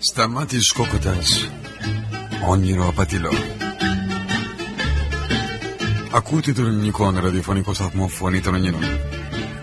Σταμάτης Κόκοτας, όνειρο απατηλό. Ακούτε τον ελληνικό ραδιοφωνικό σταθμό Φωνή των Ονειρών.